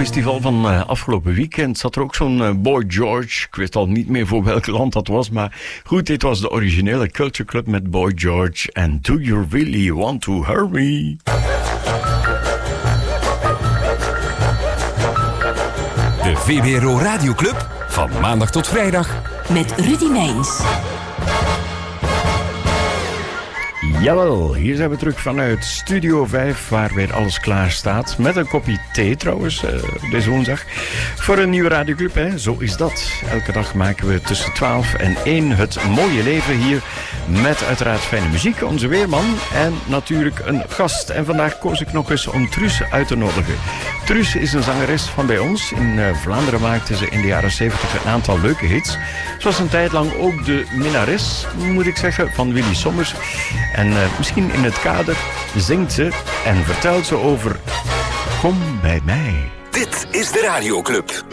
Songfestival van afgelopen weekend zat er ook zo'n Boy George. Ik weet al niet meer voor welk land dat was, maar goed, dit was de originele Culture Club met Boy George en Do You Really Want to Hurry? De VPRO Radioclub van maandag tot vrijdag met Rudy Meijns. Jawel, hier zijn we terug vanuit Studio 5, waar weer alles klaar staat. Met een kopje thee trouwens, deze woensdag. Voor een nieuwe radioclub, hè? Zo is dat. Elke dag maken we tussen 12 en 1 het mooie leven hier. Met uiteraard fijne muziek, onze weerman. En natuurlijk een gast. En vandaag koos ik nog eens om Truus uit te nodigen. Truus is een zangeres van bij ons. In Vlaanderen maakte ze in de jaren 70 een aantal leuke hits. Ze was een tijd lang ook de minnares, moet ik zeggen, van Willy Sommers. En misschien in het kader zingt ze en vertelt ze over Kom bij mij. Dit is de Radioclub.